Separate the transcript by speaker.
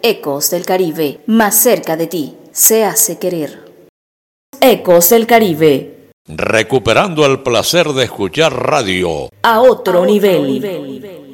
Speaker 1: Ecos del Caribe, más cerca de ti, se hace querer. Ecos del Caribe.
Speaker 2: Recuperando el placer de escuchar radio
Speaker 1: A otro nivel.